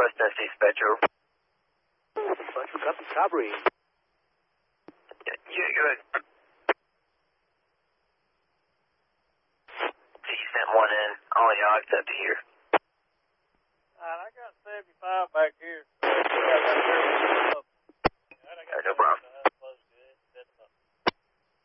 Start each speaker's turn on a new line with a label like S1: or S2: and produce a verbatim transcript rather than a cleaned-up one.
S1: Northwest Tennessee Spectrum.
S2: Spectrum, copy, Cabri.
S1: Yeah, yeah, good. So you sent one in. All yogs up to here.
S3: Alright, I got seventy-five back here. I got